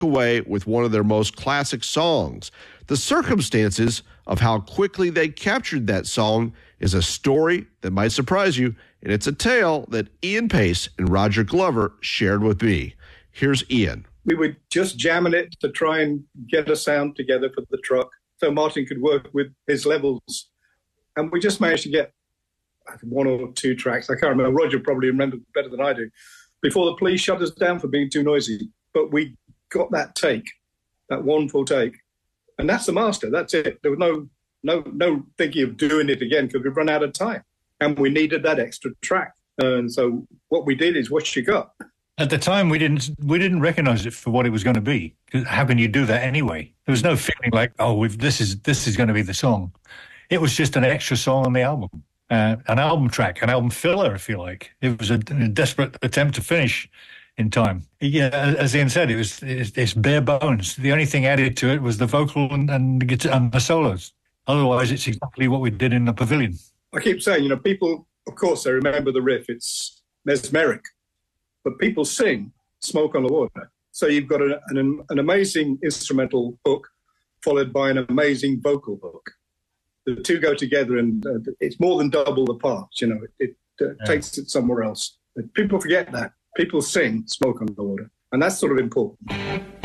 away with one of their most classic songs. The circumstances of how quickly they captured that song is a story that might surprise you, and it's a tale that Ian Paice and Roger Glover shared with me. Here's Ian. We were just jamming it to try and get a sound together for the truck so Martin could work with his levels. And we just managed to get one or two tracks. I can't remember. Roger probably remembers better than I do. Before the police shut us down for being too noisy. But we got that take, that one full take. And that's the master. That's it. There was no thinking of doing it again because we'd run out of time. And we needed that extra track. And so what we did is what you got. At the time, we didn't recognize it for what it was going to be. How can you do that anyway? There was no feeling like, this is going to be the song. It was just an extra song on the album, an album track, an album filler, if you like. It was a desperate attempt to finish in time. Yeah, as Ian said, it's bare bones. The only thing added to it was the vocal and the guitar and the solos. Otherwise, it's exactly what we did in the Pavilion. I keep saying, people, of course, they remember the riff. It's mesmeric. But people sing Smoke on the Water. So you've got an amazing instrumental hook followed by an amazing vocal hook. The two go together and it's more than double the parts, It takes it somewhere else. But people forget that. People sing Smoke on the Water. And that's sort of important.